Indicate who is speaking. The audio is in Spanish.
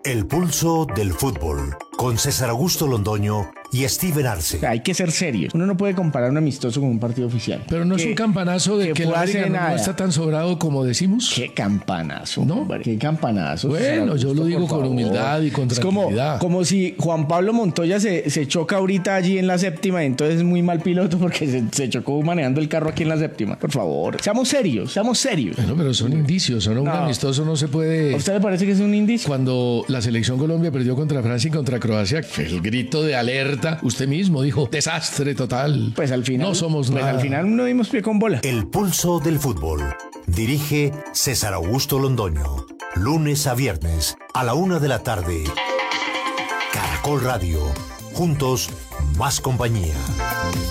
Speaker 1: El pulso del fútbol, con César Augusto Londoño y Steven Arce.
Speaker 2: Hay que ser serios. Uno no puede comparar un amistoso con un partido oficial.
Speaker 3: Pero no es un campanazo de que el Águila no está tan sobrado como decimos.
Speaker 2: Qué campanazo,
Speaker 3: ¿no?
Speaker 2: Hombre, qué campanazo.
Speaker 3: Bueno, yo lo digo con humildad y con tranquilidad.
Speaker 2: Es como si Juan Pablo Montoya se choca ahorita allí en la séptima, entonces es muy mal piloto porque se chocó manejando el carro aquí en la séptima. Por favor, seamos serios.
Speaker 3: Bueno, pero son indicios, un amistoso no se puede...
Speaker 2: ¿A usted le parece que es un indicio?
Speaker 3: Cuando la selección Colombia perdió contra Francia y contra Croacia, el grito de alerta, usted mismo dijo, desastre total.
Speaker 2: Pues al final...
Speaker 3: No somos nada.
Speaker 2: Al final no dimos pie con bola.
Speaker 1: El pulso del fútbol. Dirige César Augusto Londoño. Lunes a viernes, a la 1 de la tarde. Caracol Radio. Juntos, más compañía.